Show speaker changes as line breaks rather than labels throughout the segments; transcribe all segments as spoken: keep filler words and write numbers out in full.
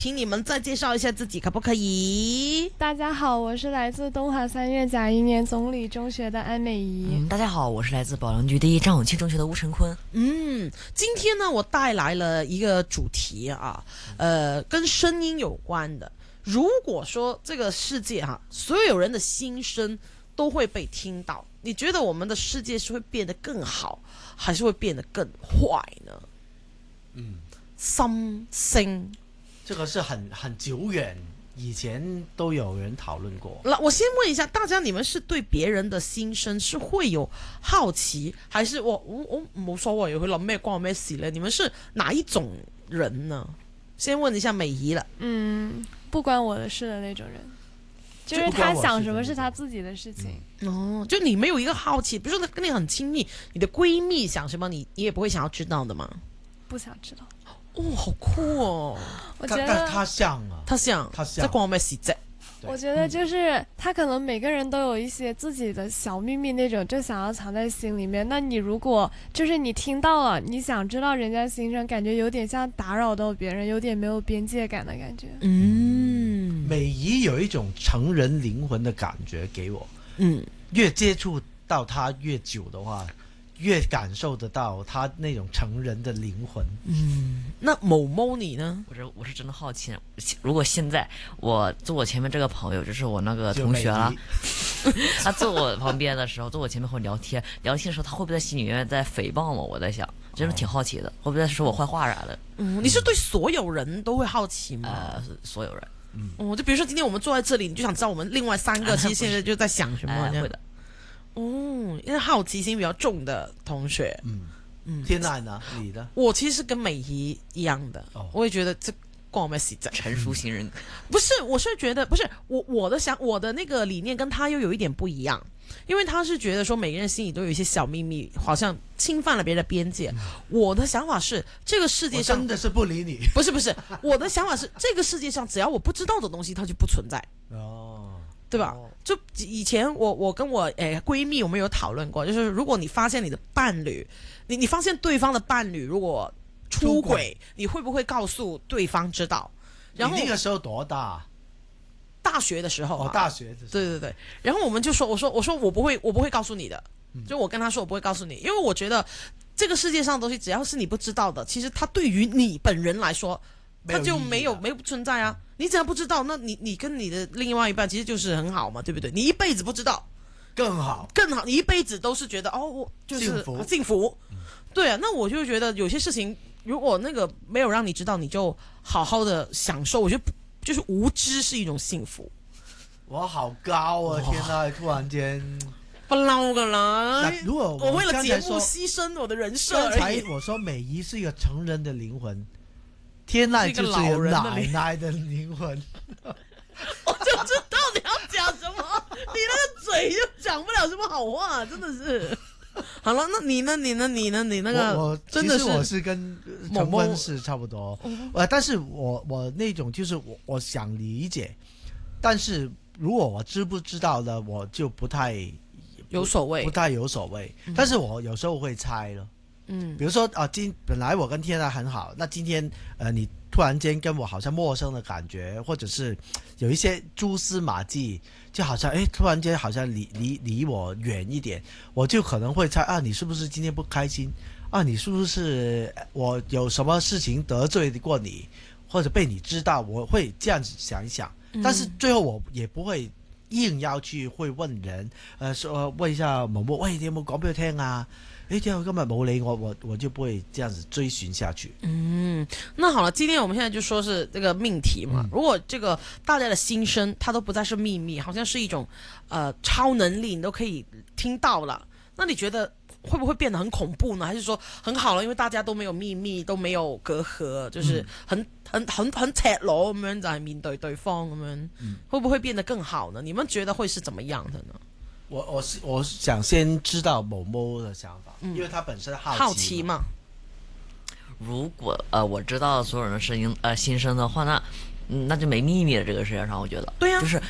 请你们再介绍一下自己，可不可以？
大家好，我是来自东华三院甲一年总理中学的安美仪。
嗯，大家好，我是来自保良局第一张永庆中学的吴成坤。
嗯，今天呢，我带来了一个主题啊，呃，跟声音有关的。如果说这个世界哈、啊，所有人的心声都会被听到，你觉得我们的世界是会变得更好，还是会变得更坏呢？
嗯，
心声。
这个是很很久远，以前都有人讨论过。
那我先问一下大家，你们是对别人的心聲是會有好奇，還是我我我冇所謂，佢諗咩關我咩事呢？你們是哪一種人呢？先問一下美儀了。
嗯，不關我的事的那種人，就是他想什麼是他自己的事情。
哦，就你沒有一個好奇，比如說跟你很親密，你的閨蜜想什麼，你你也不會想要知道的嗎？
不想知道。
哦，好酷哦！
我覺得
但他像啊，
他像，
他像，
這關我咩事啫？
我覺得就是他可能每個人都有一些自己的小秘密那種，就想要藏在心裡面。那你如果就是你聽到了，你想知道人家心聲，感覺有點像打擾到別人，有點沒有邊界感的感覺。
嗯，
美儀有一種成人靈魂的感覺給我。
嗯，
越接觸到他越久的話，越感受得到他那種成人的靈魂。
嗯，那某某你呢？
我是我是真的好奇，如果现在我坐我前面这个朋友，就是我那个同学啦，他坐我旁边的时候，坐我前面和我聊天，聊天的时候，他会不会在心里面在诽谤我？我在想，真的挺好奇的，会不会在说我坏话啥的？
嗯，你是对所有人都会好奇吗？
呃，所有人。
嗯，哦，就比如说今天我们坐在这里，你就想知道我们另外三个其实现在就在想什么？
呃、会的。
哦，因为好奇心比较重的同学，
嗯
嗯，
天籁呢？你的？
我其實是跟美儀一樣的，哦、我也覺得這關我咩事啫？
成熟型人
不是，我是覺得不是我我的想我的那個理念跟他又有一點不一樣，因為他是覺得說每個人心裡都有一些小秘密，好像侵犯了別人的邊界。嗯、我的想法是，這個世界上
我真的是不理你。
不是不是，我的想法是，這個世界上只要我不知道的東西，它就不存在。
哦。
對吧？就以前我我跟我誒閨蜜，我們有討論過，就是如果你發現你的伴侶，你你發現對方的伴侶如果出軌，出軌你會不會告訴對方知道？然後
你那個時候多大？
大學的時候、啊。
哦，大學的時候。
對對對。然後我們就說，我說我說我不會，我不會告訴你的。嗯、就我跟他說，我不會告訴你，因為我覺得這個世界上的東西，只要是你不知道的，其實它對於你本人來說，它就沒有沒有不存在啊。你只要不知道，那你你跟你的另外一半其實就是很好嘛，對不對？你一輩子不知道，
更好，
更好。你一輩子都是覺得哦，我就是幸福，幸福。嗯、對啊，那我就覺得有些事情，如果那個沒有讓你知道，你就好好的享受。我覺得就是無知是一種幸福。
我好高啊！天哪，突然間
不嬲噶啦。
如果 我,
我為了節目犧牲我的人設而已。
剛才我說美儀是一個成人的靈魂。天籟就是有奶奶的靈魂，
我就知道你要講什麼，你那個嘴就講不了什麼好話，真的是。好了，那你呢？你呢？你呢？你那個，
我
真的是，
其實我是跟成分是差不多，呃，但是我我那種就是我我想理解，但是如果我知不知道呢，我就不太
有所謂，
不太有所謂，嗯、但是我有時候會猜了。嗯，比如說啊，今本來我跟天籟很好，那今天呃你突然間跟我好像陌生的感覺，或者是有一些蛛絲馬跡，就好像誒突然間好像離離離我遠一點，我就可能會猜啊，你是不是今天不開心啊？你是不是我有什麼事情得罪過你，或者被你知道？我會這樣子想一想，但是最後我也不會硬要去會問人，呃說問一下某某，喂，你有冇講俾我聽啊？哎，今日今日冇理我，我我就不會這樣子追尋下去。
嗯，那好了，今天我們現在就說是這個命題嘛。嗯、如果這個大家的心聲，它都不再是秘密，好像是一種呃超能力，你都可以聽到了。那你覺得會不會變得很恐怖呢？還是說很好了，因為大家都沒有秘密，都沒有隔閡，就是很、嗯、很很很赤裸咁樣就係面對對方咁樣，嗯、會不會變得更好呢？你們覺得會是怎麼樣的呢？
我我是我想先知道某某的想法，嗯、因為他本身好奇嘛。好奇嘛。
如果呃我知道所有人的聲音呃心聲的話，那嗯那就沒秘密的這個世界上，我覺得。
對呀、啊。
就是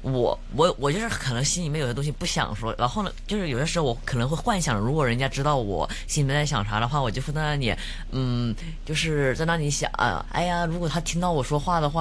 我我我就是可能心里面有些东西不想说，然后呢，就是有些时候我可能会幻想，如果人家知道我心里面在想啥的话，我就会在那里，嗯，就是在那里想，哎呀，如果他听到我说话的话。